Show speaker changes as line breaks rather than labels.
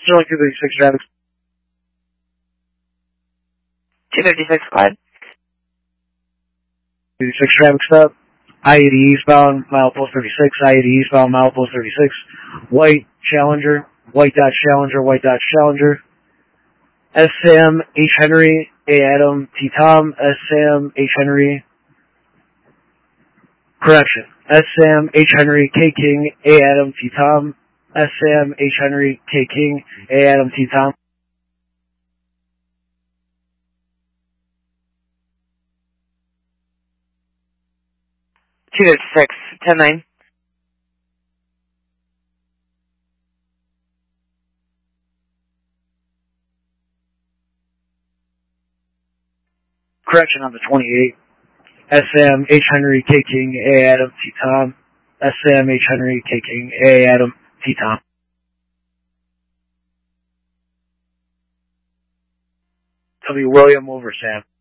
Sterling 236 traffic.
256 Clyde.
236 traffic stop. I-80 eastbound, mile post 36. I-80 eastbound, mile post 36. White Challenger. White Dodge Challenger. White Dodge Challenger. S. Sam H. Henry. A. Adam T. Tom. S. Sam H. Henry. Correction. S. Sam H. Henry K. King. A. Adam T. Tom. S. Sam H. Henry K. King. A. Adam T. Tom.
256 10-9.
Correction on the 28. S.M. H. Henry K. King, A. Adam T. Tom. S.M. H. Henry K. King, A. Adam T. Tom. W. William over Sam.